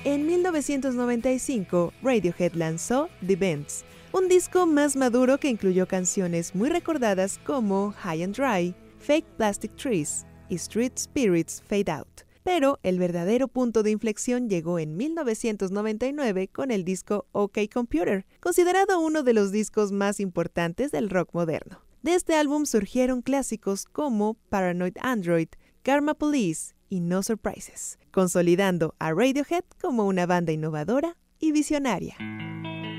En 1995, Radiohead lanzó The Bends, un disco más maduro que incluyó canciones muy recordadas como High and Dry, Fake Plastic Trees y Street Spirits Fade Out. Pero el verdadero punto de inflexión llegó en 1999 con el disco OK Computer, considerado uno de los discos más importantes del rock moderno. De este álbum surgieron clásicos como Paranoid Android, Karma Police y No Surprises, consolidando a Radiohead como una banda innovadora y visionaria.